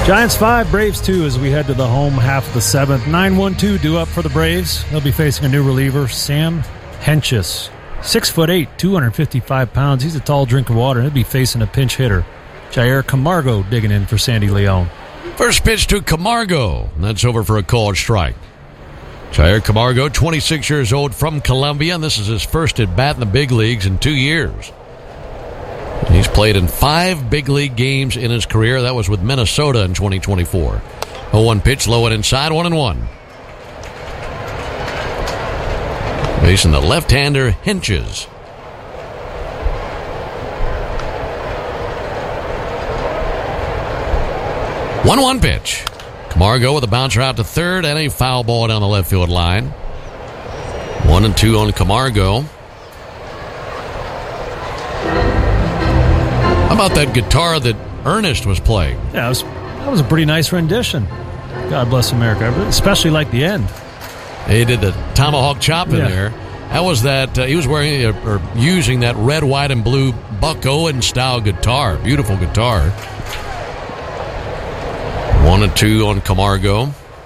Giants 5, Braves 2 as we head to the home half of the 7th. 9-1-2 due up for the Braves. They'll be facing a new reliever, Sam Hentges. 6'8", 255 pounds. He's a tall drink of water. He'll be facing a pinch hitter, Jair Camargo, digging in for Sandy Leon. First pitch to Camargo. That's over for a called strike. Jair Camargo, 26 years old, from Colombia, and this is his first at bat in the big leagues in 2 years. He's played in 5 big league games in his career. That was with Minnesota in 2024. 0-1 pitch, low and inside, 1-1. Facing the left-hander, Hentges. One pitch. Camargo with a bouncer out to third and a foul ball down the left field line. 1-2 on Camargo. How about that guitar that Ernest was playing? Yeah, that was a pretty nice rendition. God bless America, especially like the end. He did the tomahawk chop in there. That was he was wearing or using that red, white, and blue Buck Owens style guitar. Beautiful guitar. 1-2 on Camargo.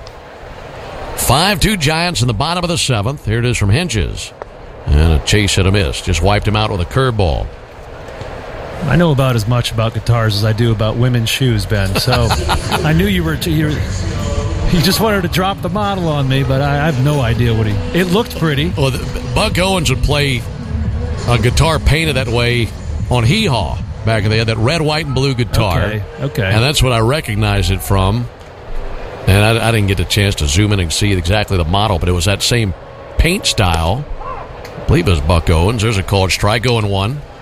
5-2 Giants in the bottom of the 7th. Here it is from Hentges. And a chase and a miss. Just wiped him out with a curveball. I know about as much about guitars as I do about women's shoes, Ben. So I knew you just wanted to drop the model on me, but I have no idea what it looked pretty. Well, Buck Owens would play a guitar painted that way on Hee Haw back in the day, that red, white, and blue guitar. Okay. And that's what I recognized it from. And I didn't get a chance to zoom in and see exactly the model, but it was that same paint style. I believe it was Buck Owens. There's a called strike, 0-1.